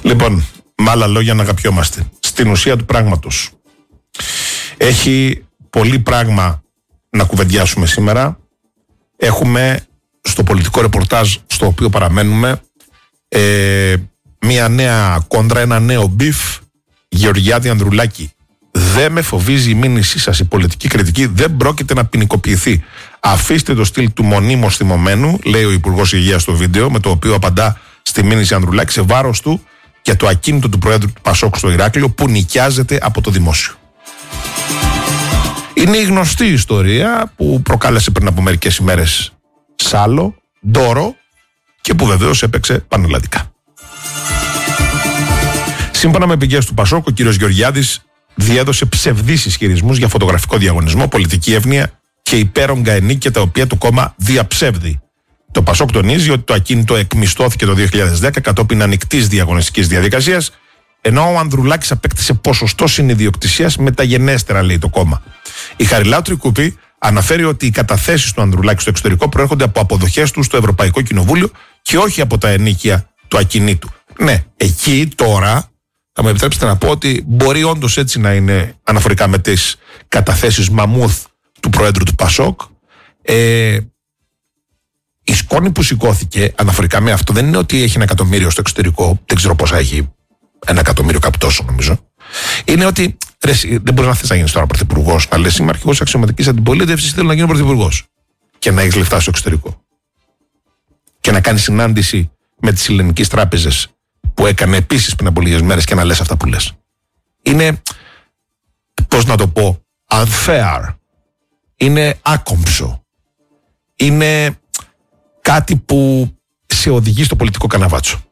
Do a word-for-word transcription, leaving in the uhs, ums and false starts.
Λοιπόν, με άλλα λόγια να αγαπιόμαστε. Στην ουσία του πράγματος. Έχει πολύ πράγμα να κουβεντιάσουμε σήμερα. Έχουμε στο πολιτικό ρεπορτάζ στο οποίο παραμένουμε ε, μια νέα κόντρα, ένα νέο μπιφ. Γεωργιάδη Ανδρουλάκη, δεν με φοβίζει η μήνυσή σας, η πολιτική κριτική δεν πρόκειται να ποινικοποιηθεί. Αφήστε το στυλ του μονίμως θυμωμένου, λέει ο Υπουργός Υγείας στο βίντεο, με το οποίο απαντά στη μήνυση Ανδρουλάκη σε βάρος του και το ακίνητο του Προέδρου του Πασόκ στο Ηράκλειο που νοικιάζεται από το δημόσιο. Είναι η γνωστή ιστορία που προκάλεσε πριν από μερικές ημέρες σάλο, ντόρο και που βεβαίως έπαιξε πανελλαδικά. Σύμφωνα με πηγές του Πασόκ, ο κύριος Γεωργιάδης διέδωσε ψευδείς ισχυρισμούς για φωτογραφικό διαγωνισμό, πολιτική εύνοια και υπέρογκα ενίκια τα οποία το κόμμα διαψεύδει. Το Πασόκ τονίζει ότι το ακίνητο εκμισθώθηκε το δύο χιλιάδες δέκα κατόπιν ανοιχτής διαγωνιστικής διαδικασίας, ενώ ο Ανδρουλάκης απέκτησε ποσοστό συνειδιοκτησίας μεταγενέστερα, λέει το κόμμα. Η Χαριλάου Τρικούπη αναφέρει ότι οι καταθέσεις του Ανδρουλάκη στο εξωτερικό προέρχονται από αποδοχές του στο Ευρωπαϊκό Κοινοβούλιο και όχι από τα ενίκια του ακινήτου. Ναι, εκεί τώρα θα μου επιτρέψετε να πω ότι μπορεί όντως έτσι να είναι αναφορικά με τις καταθέσεις μαμούθ του Προέδρου του Πασόκ. Ε, η σκόνη που σηκώθηκε αναφορικά με αυτό δεν είναι ότι έχει ένα εκατομμύριο στο εξωτερικό, δεν ξέρω πόσα έχει, ένα εκατομμύριο κάπου τόσο νομίζω. Είναι ότι ρε, δεν μπορεί να θες να γίνεις τώρα πρωθυπουργός, να λες είμαι αρχηγός αξιωματικής αντιπολίτευσης, θέλω να γίνω πρωθυπουργός και να έχεις λεφτά στο εξωτερικό. Και να κάνεις συνάντηση με τις ελληνικές τράπεζες που έκανε επίσης πριν από λίγες μέρες και να λες αυτά που λες. Είναι, πώς να το πω, unfair. Είναι άκομψο. Είναι κάτι που σε οδηγεί στο πολιτικό καναβάτσο.